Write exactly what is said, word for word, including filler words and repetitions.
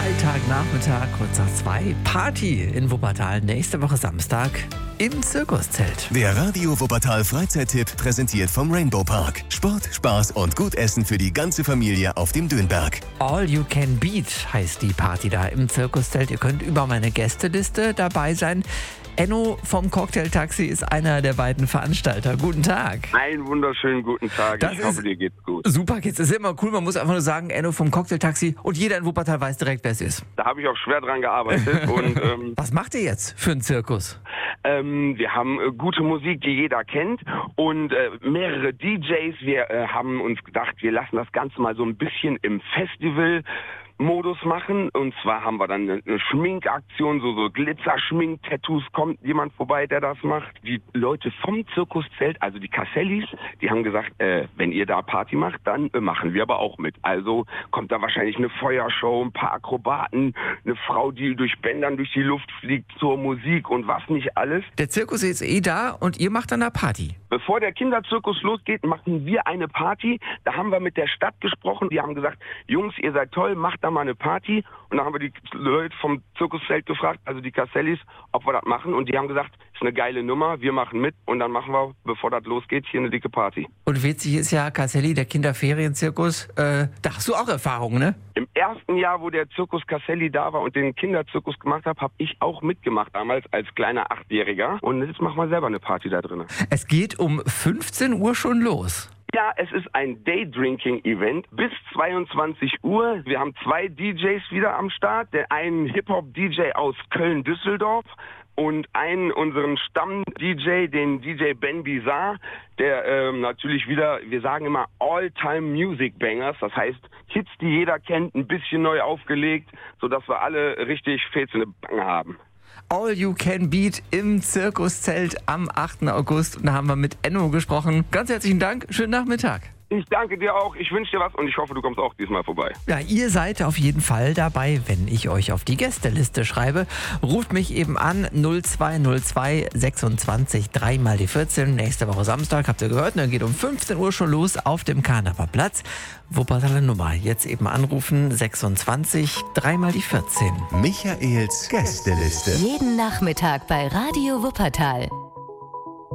Freitagnachmittag, kurz nach zwei. Party in Wuppertal nächste Woche Samstag im Zirkuszelt. Der Radio Wuppertal Freizeittipp präsentiert vom Rainbow Park. Sport, Spaß und gut Essen für die ganze Familie auf dem Dönberg. All You Can Beat heißt die Party da im Zirkuszelt. Ihr könnt über meine Gästeliste dabei sein. Enno vom Cocktailtaxi ist einer der beiden Veranstalter. Guten Tag. Einen wunderschönen guten Tag. Das ich ist hoffe, dir geht's gut. Super geht's. Das ist immer cool. Man muss einfach nur sagen, Enno vom Cocktailtaxi, und jeder in Wuppertal weiß direkt, wer es ist. Da habe ich auch schwer dran gearbeitet. und, ähm, Was macht ihr jetzt für einen Zirkus? ähm, wir haben äh, gute Musik, die jeder kennt, und äh, mehrere D Js. Wir äh, haben uns gedacht, wir lassen das Ganze mal so ein bisschen im Festival Modus machen, und zwar haben wir dann eine, eine Schminkaktion, so, so Glitzer-Schmink-Tattoos, kommt jemand vorbei, der das macht. Die Leute vom Zirkuszelt, also die Cassellis, die haben gesagt, äh, wenn ihr da Party macht, dann äh, machen wir aber auch mit. Also kommt da wahrscheinlich eine Feuershow, ein paar Akrobaten, eine Frau, die durch Bändern durch die Luft fliegt zur Musik und was nicht alles. Der Zirkus ist eh da und ihr macht dann da Party. Bevor der Kinderzirkus losgeht, machen wir eine Party. Da haben wir mit der Stadt gesprochen. Die haben gesagt, Jungs, ihr seid toll, macht da mal eine Party. Und dann haben wir die Leute vom Zirkuszelt gefragt, also die Cassellis, ob wir das machen. Und die haben gesagt, ist eine geile Nummer, wir machen mit. Und dann machen wir, bevor das losgeht, hier eine dicke Party. Und witzig ist ja, Casselli, der Kinderferienzirkus, äh, da hast du auch Erfahrung, ne? Im ersten Jahr, wo der Zirkus Casselli da war und den Kinderzirkus gemacht habe, habe ich auch mitgemacht, damals als kleiner Achtjähriger. Und jetzt machen wir selber eine Party da drin. Es geht um fünfzehn Uhr schon los. Ja, es ist ein Daydrinking-Event bis zweiundzwanzig Uhr. Wir haben zwei D Js wieder am Start. Der einen Hip-Hop-D J aus Köln-Düsseldorf und einen unseren Stamm-D J, den D J Ben Bizarre, der ähm, natürlich wieder, wir sagen immer All-Time-Music-Bangers, das heißt Hits, die jeder kennt, ein bisschen neu aufgelegt, sodass wir alle richtig fezende Bange haben. All You Can Beat im Zirkuszelt am achten August. Und da haben wir mit Enno gesprochen. Ganz herzlichen Dank, schönen Nachmittag. Ich danke dir auch, ich wünsche dir was und ich hoffe, du kommst auch diesmal vorbei. Ja, ihr seid auf jeden Fall dabei, wenn ich euch auf die Gästeliste schreibe. Ruft mich eben an, null zwei null zwei sechsundzwanzig drei mal die vierzehn. Nächste Woche Samstag, habt ihr gehört, ne, geht um fünfzehn Uhr schon los auf dem Karnaper Platz. Wuppertaler Nummer, jetzt eben anrufen, sechsundzwanzig drei mal die vierzehn. Michaels Gästeliste. Jeden Nachmittag bei Radio Wuppertal.